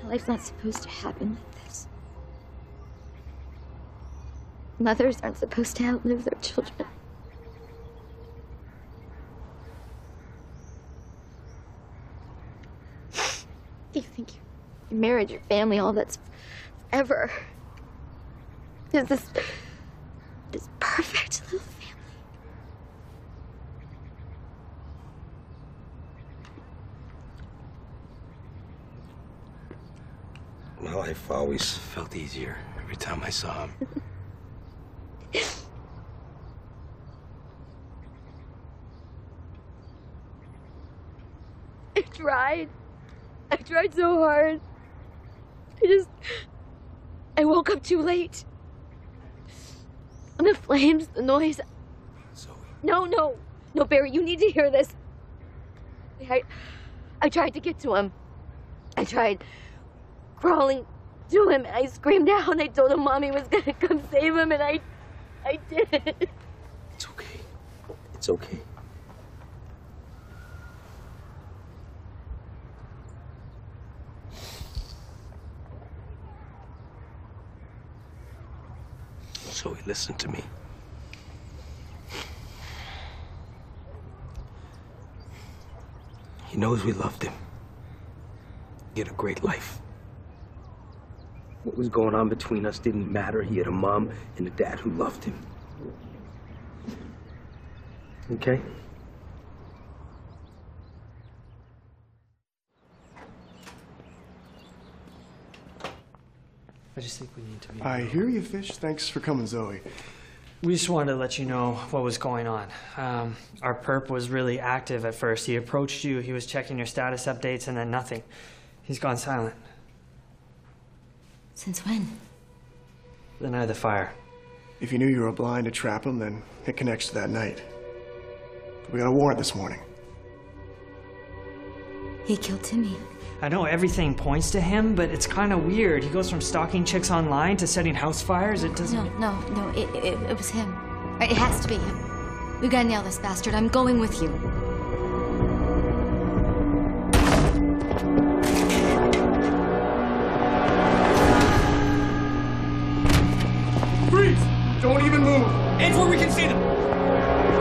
life's not supposed to happen like this. Mothers aren't supposed to outlive their children. You think your marriage, your family, all that's forever. There's this perfect little family. My life always felt easier every time I saw him. I tried so hard. I woke up too late. And the flames, the noise. Zoe. No, Barry, you need to hear this. I tried to get to him. I tried crawling to him, and I screamed out, and I told him Mommy was gonna come save him, and I did. It's okay. It's okay. Zoe, listen to me. He knows we loved him. He had a great life. What was going on between us didn't matter. He had a mom and a dad who loved him. Okay? I just think we need to be... I hear you, Fish. Thanks for coming, Zoe. We just wanted to let you know what was going on. Our perp was really active at first. He approached you, he was checking your status updates, and then nothing. He's gone silent. Since when? The night of the fire. If you knew you were blind to trap him, then it connects to that night. We got a warrant this morning. He killed Timmy. I know everything points to him, but it's kind of weird. He goes from stalking chicks online to setting house fires. It doesn't... No, it was him. Right, it has to be him. We gotta nail this bastard. I'm going with you. Freeze! Don't even move! Hands where we can see them!